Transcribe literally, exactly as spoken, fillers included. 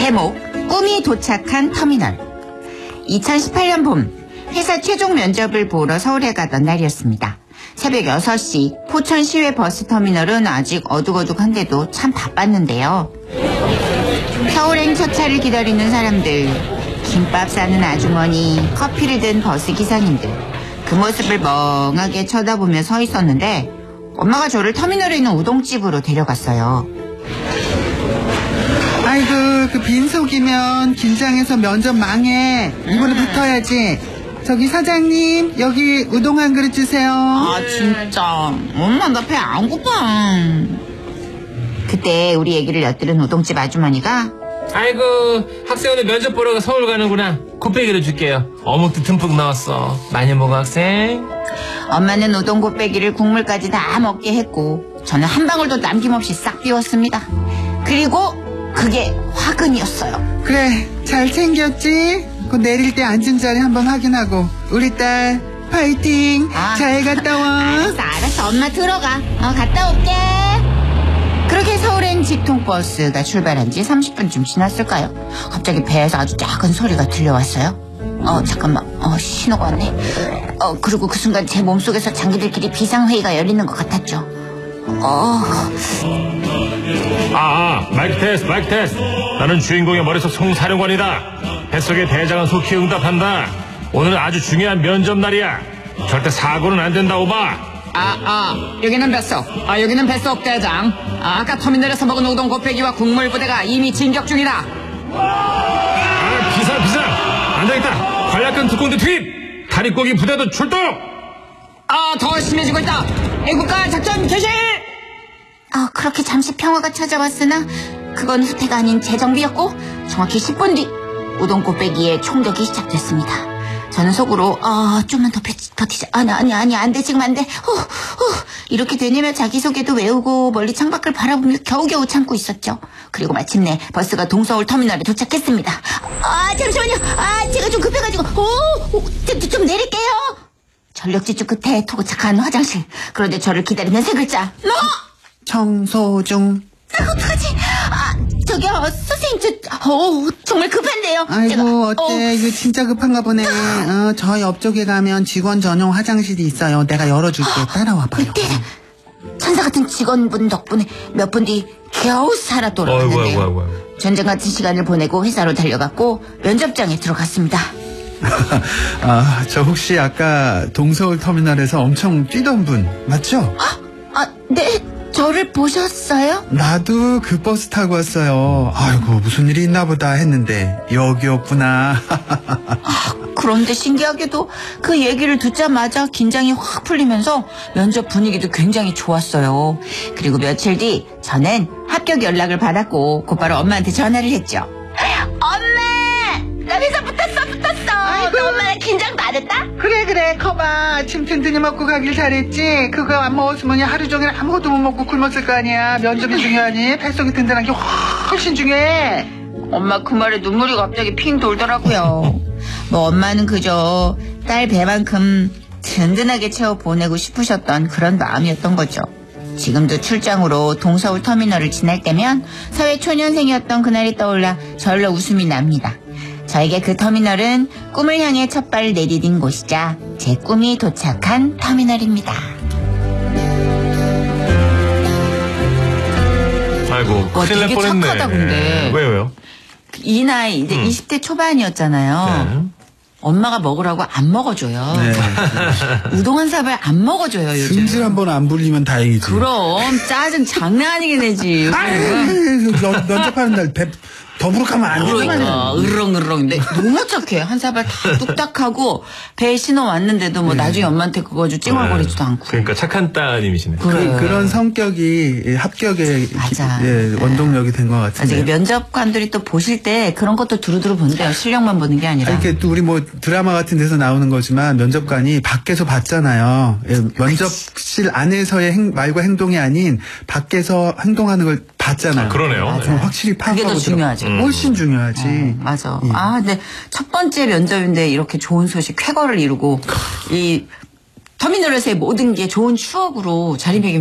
제목 꿈이 도착한 터미널. 이천십팔 년 봄 회사 최종 면접을 보러 서울에 가던 날이었습니다. 새벽 여섯 시 포천 시외 버스터미널은 아직 어둑어둑한데도 참 바빴는데요. 서울행 첫 차를 기다리는 사람들, 김밥 싸는 아주머니, 커피를 든 버스 기사님들, 그 모습을 멍하게 쳐다보며 서 있었는데 엄마가 저를 터미널에 있는 우동집으로 데려갔어요. 아이고, 그 빈속이면 긴장해서 면접 망해. 이번에 음. 붙어야지. 저기 사장님, 여기 우동 한 그릇 주세요. 아, 진짜. 엄마, 나 배 안 고파. 그때 우리 얘기를 엿들은 우동집 아주머니가 아이고, 학생 오늘 면접 보러 서울 가는구나. 곱빼기로 줄게요. 어묵도 듬뿍 넣었어. 많이 먹어, 학생. 엄마는 우동 곱빼기를 국물까지 다 먹게 했고 저는 한 방울도 남김없이 싹 비웠습니다. 그리고 그게 화근이었어요. 그래, 잘 챙겼지? 그 내릴 때 앉은 자리 한번 확인하고. 우리 딸 파이팅. 아, 잘 갔다 와. 알았어 알았어 엄마 들어가. 어, 갔다 올게. 그렇게 서울행 직통버스가 출발한 지 삼십 분쯤 지났을까요? 갑자기 배에서 아주 작은 소리가 들려왔어요. 어 잠깐만, 어 신호가 왔네. 어 그리고 그 순간 제 몸속에서 장기들끼리 비상회의가 열리는 것 같았죠. 어... 아, 아, 마이크 테스트, 마이크 테스트. 나는 주인공의 머릿속 송사령관이다. 뱃속의 대장은 속히 응답한다. 오늘은 아주 중요한 면접 날이야. 절대 사고는 안 된다, 오바. 아, 아, 여기는 뱃속. 아, 여기는 뱃속 대장. 아, 아까 터미널에서 먹은 우동 곱빼기와 국물 부대가 이미 진격 중이다. 아, 비상, 비상. 안 되겠다. 관략근 특공대 투입. 다리꼬기 부대도 출동. 아, 더 심해지고 있다. 애국가 작전 개시! 어, 그렇게 잠시 평화가 찾아왔으나 그건 후퇴가 아닌 재정비였고 정확히 십 분 뒤 우동 곱빼기의 총격이 시작됐습니다. 저는 속으로 아 좀만 더 버티자. 아니 아니 아니 안 돼, 지금 안 돼. 후, 후. 이렇게 되뇌며 자기소개도 외우고 멀리 창밖을 바라보며 겨우겨우 참고 있었죠. 그리고 마침내 버스가 동서울 터미널에 도착했습니다. 아 잠시만요. 아 제가 좀 급해가지고 오, 오 좀, 좀 내릴게요. 전력 질주 끝에 도착한 화장실. 그런데 저를 기다리는 세 글자. 너! 청소 중. 아, 어떡하지? 아, 저기요, 선생님, 저, 어, 정말 급한데요. 아이고, 제가, 어때? 어, 이거 진짜 급한가 보네. 어, 저 옆쪽에 가면 직원 전용 화장실이 있어요. 내가 열어줄게. 따라와 봐요. 그때 천사 같은 직원분 덕분에 몇 분 뒤 겨우 살아 돌아왔는데요. 아이고, 아이고, 아이고. 전쟁 같은 시간을 보내고 회사로 달려갔고 면접장에 들어갔습니다. 아, 저 혹시 아까 동서울 터미널에서 엄청 뛰던 분 맞죠? 아, 아, 네, 저를 보셨어요? 나도 그 버스 타고 왔어요. 아이고, 무슨 일이 있나 보다 했는데 여기였구나. 아, 그런데 신기하게도 그 얘기를 듣자마자 긴장이 확 풀리면서 면접 분위기도 굉장히 좋았어요. 그리고 며칠 뒤 저는 합격 연락을 받았고 곧바로 엄마한테 전화를 했죠. 엄마! 나 회사 붙었어 붙었어. 너 엄마랑 긴장도 안 했다? 그래 그래, 커봐. 아침 든든히 먹고 가길 잘했지. 그거 안 먹었으면 하루 종일 아무것도 못 먹고 굶었을 거 아니야. 면접이 중요하니 뱃속이 든든한 게 훨씬 중요해. 엄마 그 말에 눈물이 갑자기 핑 돌더라고요. 뭐 엄마는 그저 딸 배만큼 든든하게 채워보내고 싶으셨던 그런 마음이었던 거죠. 지금도 출장으로 동서울 터미널을 지날 때면 사회초년생이었던 그날이 떠올라 절로 웃음이 납니다. 저에게 그 터미널은 꿈을 향해 첫 발을 내디딘 곳이자 제 꿈이 도착한 터미널입니다. 아이고, 와, 큰일 날 되게 뻔했네. 착하다, 근데. 왜요, 왜요? 이 나이 이제 음. 이십 대 초반이었잖아요. 네. 엄마가 먹으라고 안 먹어줘요. 네. 우동 한 사발 안 먹어줘요, 요즘. 승질 한 번 안 불리면 다행이지. 그럼 짜증 장난 아니게 내지. 아유, 면- 면접하는 날 배, 더부룩하면 안 그러니까 되잖아요. 으렁으렁. 근데 너무 착해. 한 사발 다 뚝딱하고 배에 신어 왔는데도 뭐 나중에 엄마한테 그거 좀 찡얼거리지도 않고. 그러니까 착한 따님이시네. 그래. 그런 성격이 합격의 맞아. 기- 예, 원동력이 된 것 아직 같은데. 면접관들이 또 보실 때 그런 것도 두루두루 본대요. 실력만 보는 게 아니라. 이렇게 또 우리 뭐 드라마 같은 데서 나오는 거지만 면접관이 밖에서 봤잖아요. 예, 면접실 안에서의 행, 말과 행동이 아닌 밖에서 행동하는 걸 봤잖아요. 아, 그러네요. 맞아. 그럼 확실히 그게 더 파악하고 중요하지. 들어- 훨씬 중요하지. 어, 맞아. 예. 아, 근데 첫 번째 면접인데 이렇게 좋은 소식, 쾌거를 이루고 이 터미널에서의 모든 게 좋은 추억으로 자리매김